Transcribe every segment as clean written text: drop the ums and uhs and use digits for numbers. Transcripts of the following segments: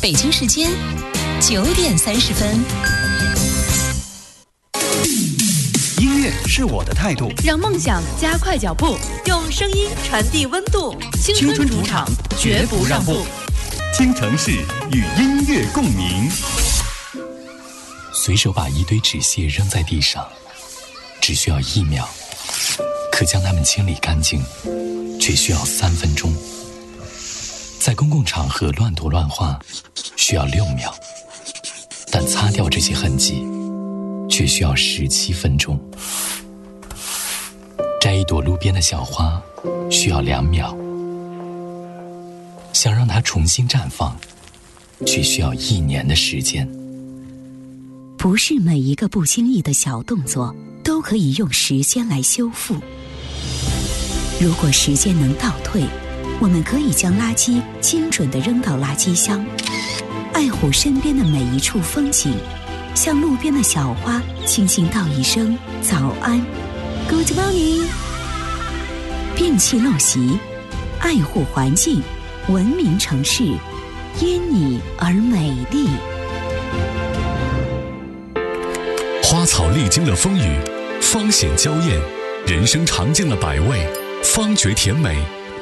北京时间9:30。 音乐是我的态度， 让梦想加快脚步，用声音传递温度。青春主场，绝不让步。 京城市与音乐共鸣。 随手把一堆纸屑扔在地上，只需要1秒，可将它们清理干净，却需要3分钟。在公共场合乱涂乱画，需要6秒，但擦掉这些痕迹，却需要17分钟。摘一朵路边的小花，需要2秒，想让它重新绽放，却需要1年的时间。 不是每一个不经意的小动作都可以用时间来修复。如果时间能倒退，我们可以将垃圾精准地扔到垃圾箱，爱护身边的每一处风景，向路边的小花轻轻道一声早安 Good morning。 摒弃陋习，爱护环境，文明城市因你而美丽。 花草历经了风雨，芳显娇艳；人生尝尽了百味，方觉甜美。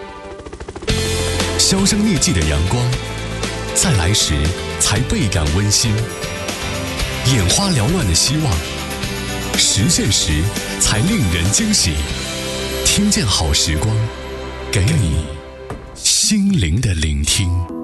销声匿迹的阳光，在来时才倍感温馨；眼花缭乱的希望，实现时才令人惊喜。听见好时光，给你心灵的聆听。